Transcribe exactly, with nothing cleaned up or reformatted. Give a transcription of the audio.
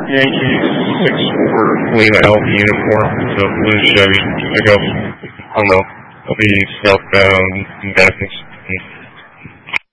Yankee six four Lima Alpha uniform. So blue Chevy. I go, I don't know, I'll be southbound Madison.